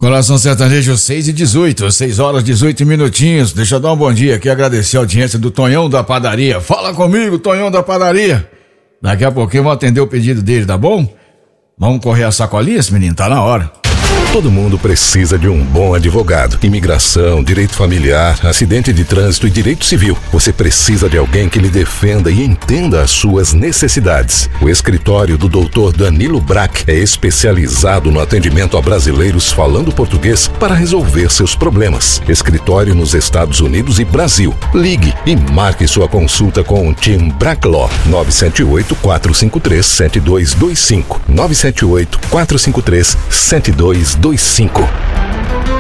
Coração Sertanejo 6h18, 6 horas 18 minutinhos. Deixa eu dar um bom dia aqui, agradecer a audiência do Tonhão da Padaria. Fala comigo, Tonhão da Padaria. Daqui a pouquinho eu vou atender o pedido dele, tá bom? Vamos correr a sacolinha, esse menino? Tá na hora. Todo mundo precisa de um bom advogado. Imigração, direito familiar, acidente de trânsito e direito civil. Você precisa de alguém que lhe defenda e entenda as suas necessidades. O escritório do Dr. Danilo Brack é especializado no atendimento a brasileiros falando português para resolver seus problemas. Escritório nos Estados Unidos e Brasil. Ligue e marque sua consulta com o Team Brack Law. 978-453-7225. 978-453-7225.